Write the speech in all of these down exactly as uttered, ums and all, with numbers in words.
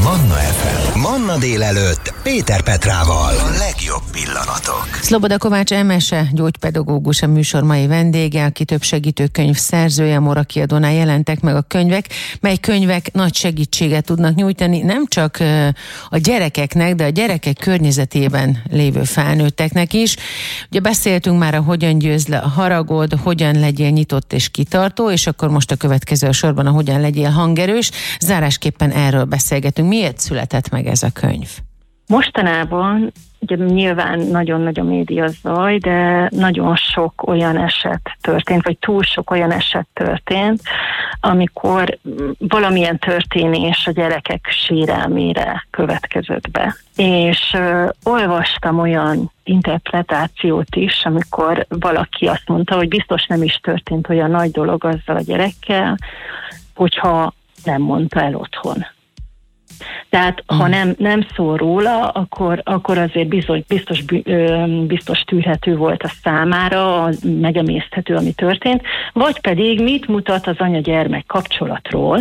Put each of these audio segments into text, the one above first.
Manna ef em. Manna délelőtt Péter Petrával. A legjobb pillanatok. Szloboda Kovács Emese, gyógypedagógus, a műsor mai vendége, aki több segítőkönyv szerzője, Mora kiadónál jelentek meg a könyvek, mely könyvek nagy segítséget tudnak nyújtani nem csak a gyerekeknek, de a gyerekek környezetében lévő felnőtteknek is. Ugye beszéltünk már a hogyan győzd le a haragod, hogyan legyél nyitott és kitartó, és akkor most a következő a sorban a hogyan legyél hangerős. Zárásképpen erről beszélgetünk. Miért született meg ez a könyv? Mostanában ugye nyilván nagyon-nagy a média zaj, de nagyon sok olyan eset történt, vagy túl sok olyan eset történt, amikor valamilyen történés a gyerekek sérelmére következett be. És uh, olvastam olyan interpretációt is, amikor valaki azt mondta, hogy biztos nem is történt olyan nagy dolog azzal a gyerekkel, hogyha nem mondta el otthon. Tehát ha nem, nem szól róla, akkor, akkor azért biztos, biztos, biztos tűrhető volt a számára, megemészthető, ami történt, vagy pedig mit mutat az anya-gyermek kapcsolatról,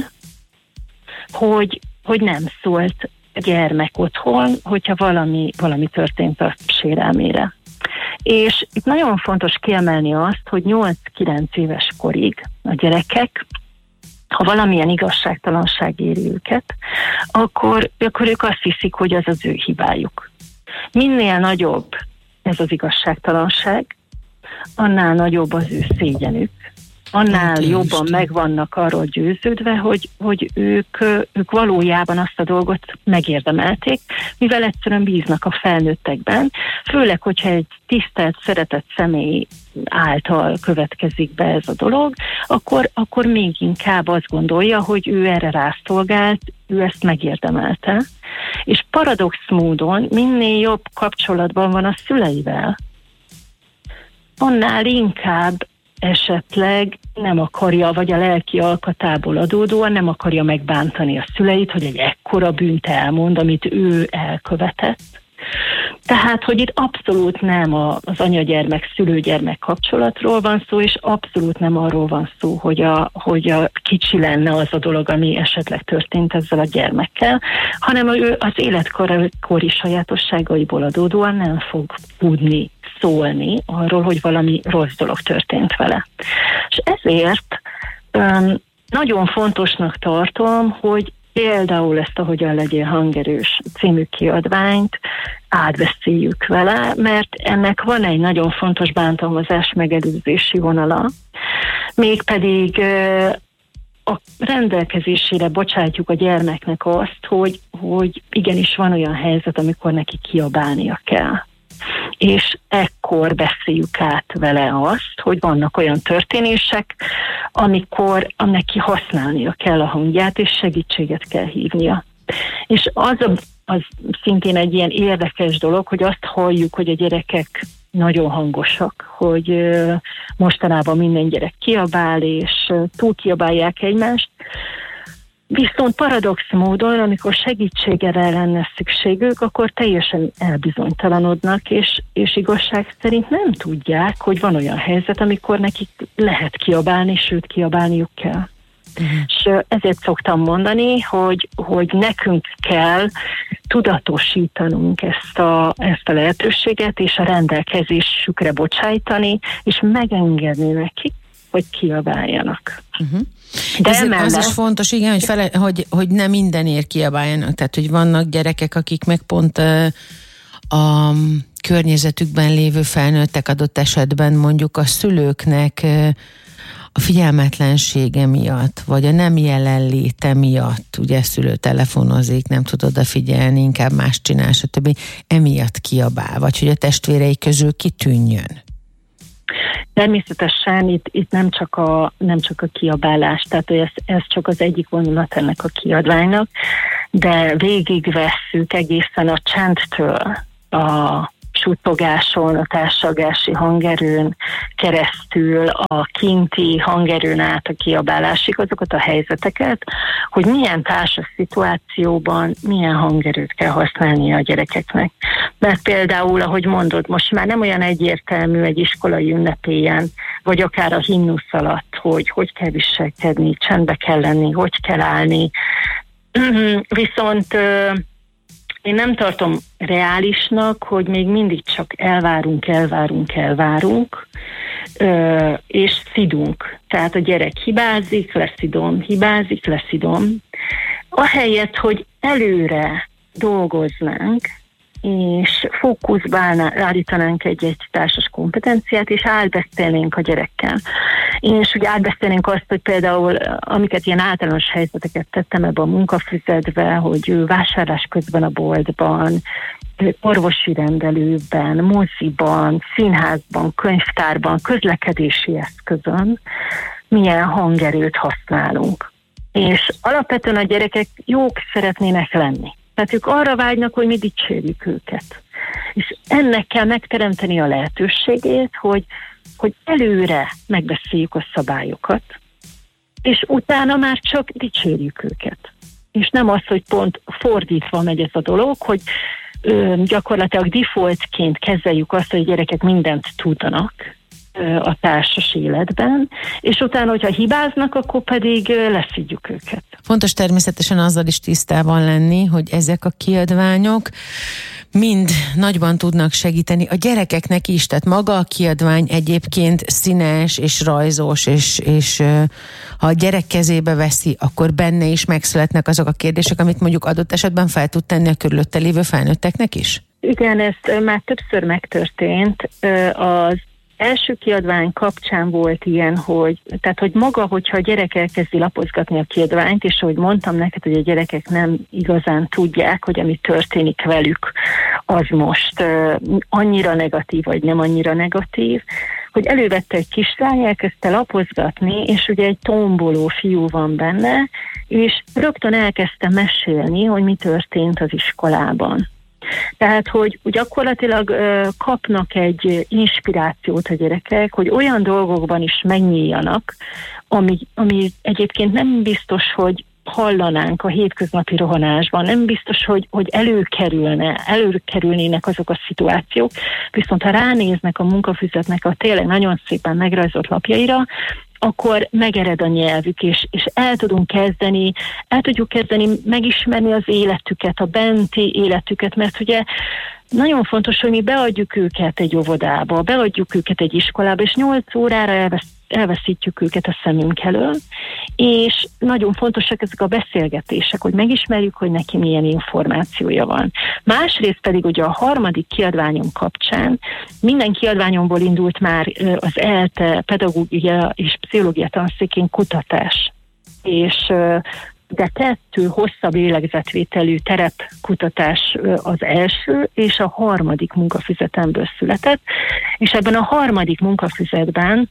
hogy, hogy nem szólt a gyermek otthon, hogyha valami, valami történt a sérelmére. És itt nagyon fontos kiemelni azt, hogy nyolc-kilenc éves korig a gyerekek, ha valamilyen igazságtalanság éri őket, akkor, akkor ők azt hiszik, hogy az az ő hibájuk. Minél nagyobb ez az igazságtalanság, annál nagyobb az ő szégyenük, annál hát, jobban meg vannak arról győződve, hogy, hogy ők, ők valójában azt a dolgot megérdemelték, mivel egyszerűen bíznak a felnőttekben, főleg, hogyha egy tisztelt, szeretett személy által következik be ez a dolog, akkor, akkor még inkább azt gondolja, hogy ő erre rászolgált, ő ezt megérdemelte. És paradox módon minél jobb kapcsolatban van a szüleivel, annál inkább esetleg nem akarja, vagy a lelki alkatából adódóan nem akarja megbántani a szüleit, hogy egy ekkora bűnt elmond, amit ő elkövetett. Tehát, hogy itt abszolút nem az anya-gyermek, szülő-gyermek kapcsolatról van szó, és abszolút nem arról van szó, hogy a, hogy a kicsi lenne az a dolog, ami esetleg történt ezzel a gyermekkel, hanem ő az életkori sajátosságaiból adódóan nem fog tudni szólni arról, hogy valami rossz dolog történt vele. És ezért um, nagyon fontosnak tartom, hogy például ezt a Hogyan legyél hangerős című kiadványt átbeszéljük vele, mert ennek van egy nagyon fontos bántalmazás megelőzési vonala, mégpedig a rendelkezésére bocsátjuk a gyermeknek azt, hogy, hogy igenis van olyan helyzet, amikor neki kiabálnia kell. És ekkor beszéljük át vele azt, hogy vannak olyan történések, amikor neki használnia kell a hangját, és segítséget kell hívnia. És az, a, az szintén egy ilyen érdekes dolog, hogy azt halljuk, hogy a gyerekek nagyon hangosak, hogy mostanában minden gyerek kiabál, és túl kiabálják egymást. Viszont paradox módon, amikor segítségre lenne szükségük, akkor teljesen elbizonytalanodnak, és, és igazság szerint nem tudják, hogy van olyan helyzet, amikor nekik lehet kiabálni, sőt kiabálniuk kell. Uh-huh. És ezért szoktam mondani, hogy, hogy nekünk kell tudatosítanunk ezt a, ezt a lehetőséget, és a rendelkezésükre bocsájtani, és megengedni nekik, hogy kiabáljanak. Uh-huh. De ez emellett... az is fontos, igen, hogy, fele, hogy, hogy nem mindenért kiabáljanak, tehát hogy vannak gyerekek, akik meg pont uh, a környezetükben lévő felnőttek, adott esetben mondjuk a szülőknek uh, a figyelmetlensége miatt, vagy a nem jelenléte miatt, ugye szülő telefonozik, nem tud odafigyelni, inkább más csinál, stb. Emiatt kiabál, vagy hogy a testvérei közül kitűnjön. Természetesen itt, itt nem, csak a, nem csak a kiabálás, tehát ez, ez csak az egyik vonulat ennek a kiadványnak, de végigvesszük egészen a csendtől, a suttogáson, a társalgási hangerőn keresztül, a kinti hangerőn át a kiabálásig azokat a helyzeteket, hogy milyen társas szituációban milyen hangerőt kell használni a gyerekeknek. Mert például, ahogy mondod, most már nem olyan egyértelmű egy iskolai ünnepélyen, vagy akár a himnusz alatt, hogy hogy kell viselkedni, csendbe kell lenni, hogy kell állni. Viszont én nem tartom reálisnak, hogy még mindig csak elvárunk, elvárunk, elvárunk, és szidunk. Tehát a gyerek hibázik, leszidom, hibázik, leszidom. Ahelyett, hogy előre dolgoznánk, és fókuszba állítanánk egy-egy társas kompetenciát, és átbeszélnénk a gyerekkel. És ugye átbeszélnénk azt, hogy például, amiket ilyen általános helyzeteket tettem ebbe a munkafüzetbe, hogy ő vásárlás közben a boltban, orvosi rendelőben, moziban, színházban, könyvtárban, közlekedési eszközön milyen hangerőt használunk. És alapvetően a gyerekek jók szeretnének lenni. Tehát ők arra vágynak, hogy mi dicsérjük őket. És ennek kell megteremteni a lehetőségét, hogy, hogy előre megbeszéljük a szabályokat, és utána már csak dicsérjük őket. És nem az, hogy pont fordítva megy ez a dolog, hogy ö, gyakorlatilag defaultként kezeljük azt, hogy a gyerekek mindent tudnak a társas életben, és utána, hogyha hibáznak, akkor pedig leszidjuk őket. Fontos természetesen azzal is tisztában lenni, hogy ezek a kiadványok mind nagyban tudnak segíteni a gyerekeknek is, tehát maga a kiadvány egyébként színes és rajzos, és, és ha a gyerek kezébe veszi, akkor benne is megszületnek azok a kérdések, amit mondjuk adott esetben fel tud tenni a körülötte lévő felnőtteknek is? Igen, ez már többször megtörtént. Az első kiadvány kapcsán volt ilyen, hogy, tehát, hogy maga, hogyha a gyerek elkezdi lapozgatni a kiadványt, és ahogy mondtam neked, hogy a gyerekek nem igazán tudják, hogy ami történik velük, az most uh, annyira negatív, vagy nem annyira negatív, hogy elővette egy kislány, elkezdte lapozgatni, és ugye egy tomboló fiú van benne, és rögtön elkezdte mesélni, hogy mi történt az iskolában. Tehát, hogy gyakorlatilag ö, kapnak egy inspirációt a gyerekek, hogy olyan dolgokban is megnyíljanak, ami, ami egyébként nem biztos, hogy hallanánk a hétköznapi rohanásban, nem biztos, hogy, hogy előkerülne, előkerülnének azok a szituációk, viszont ha ránéznek a munkafüzetnek a tényleg nagyon szépen megrajzolt lapjaira, akkor megered a nyelvük, és, és el tudunk kezdeni, el tudjuk kezdeni megismerni az életüket, a benti életüket, mert ugye nagyon fontos, hogy mi beadjuk őket egy óvodába, beadjuk őket egy iskolába, és nyolc órára elvesz, elveszítjük őket a szemünk elől, és nagyon fontosak ezek a beszélgetések, hogy megismerjük, hogy neki milyen információja van. Másrészt pedig ugye a harmadik kiadványom kapcsán minden kiadványomból indult már az é el té pedagógia és pszichológia tanszékén kutatás, és de kettő hosszabb lélegzetvételű terepkutatás az első, és a harmadik munkafüzetemből született, és ebben a harmadik munkafüzetben,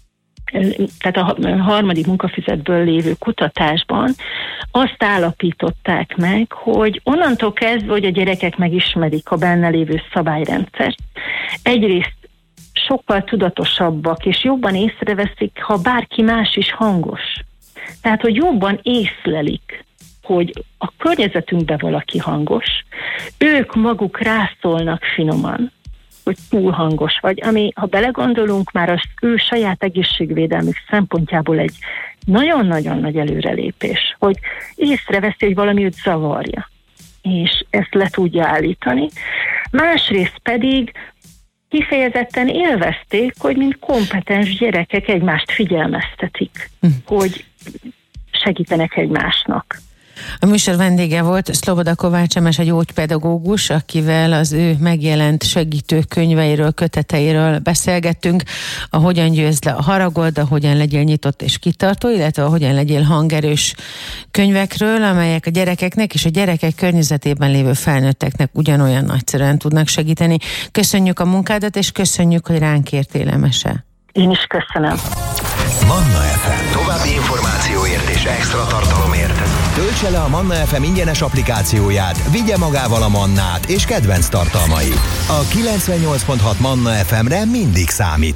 tehát a harmadik munkafüzetből lévő kutatásban azt állapították meg, hogy onnantól kezdve, hogy a gyerekek megismerik a benne lévő szabályrendszert, egyrészt sokkal tudatosabbak, és jobban észreveszik, ha bárki más is hangos. Tehát, hogy jobban észlelik, hogy a környezetünkben valaki hangos, ők maguk rászólnak finoman, hogy túl hangos vagy, ami, ha belegondolunk, már az ő saját egészségvédelmük szempontjából egy nagyon-nagyon nagy előrelépés, hogy észreveszi, hogy valami őt zavarja, és ezt le tudja állítani. Másrészt pedig kifejezetten élvezték, hogy mint kompetens gyerekek egymást figyelmeztetik, hm. hogy segítenek egymásnak. A műsor vendége volt Szloboda Kovács Emese gyógypedagógus, akivel az ő megjelent segítő könyveiről, köteteiről beszélgettünk, a Hogyan győzd le a haragod, a Hogyan legyél nyitott és kitartó, illetve a Hogyan legyél hangerős könyvekről, amelyek a gyerekeknek és a gyerekek környezetében lévő felnőtteknek ugyanolyan nagyszerűen tudnak segíteni. Köszönjük a munkádat, és köszönjük, hogy ránk értél, Emese. Én is köszönöm. Manna ef em. További információért és extra tartalomért töltse le a Manna ef em ingyenes applikációját, vigye magával a Mannát és kedvenc tartalmait. A kilencvennyolc pont hat Manna ef emre mindig számít.